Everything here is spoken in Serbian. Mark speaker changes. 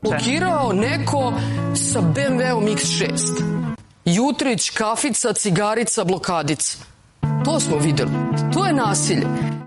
Speaker 1: blokirao neko sa BMW-om X6. Jutrić, kafica, cigarica, blokadica. To smo videli. To je nasilje.